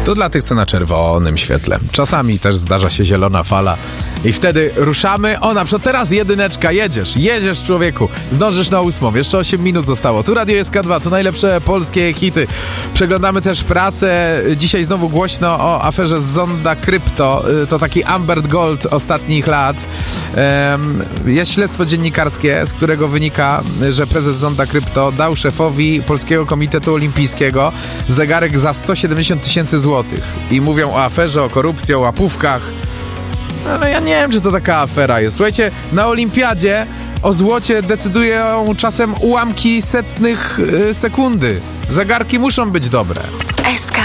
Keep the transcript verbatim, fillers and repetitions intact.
To dla tych, co na czerwonym świetle. Czasami też zdarza się zielona fala i wtedy ruszamy. O, na przykład teraz jedyneczka, jedziesz, jedziesz człowieku, zdążysz na ósmą, jeszcze osiem minut zostało. Tu Radio S K dwa, tu najlepsze polskie hity. Przeglądamy też prasę. Dzisiaj znowu głośno o aferze Zonda Krypto. To taki Amber Gold ostatnich lat. Jest śledztwo dziennikarskie, z którego wynika, że prezes Zonda Krypto dał szefowi Polskiego Komitetu Olimpijskiego zegarek za sto siedemdziesiąt tysięcy złotych. I mówią o aferze, o korupcji, o łapówkach. Ale ja nie wiem, czy to taka afera jest. Słuchajcie, na olimpiadzie o złocie decydują czasem ułamki setnych yy, sekundy. Zegarki muszą być dobre. S K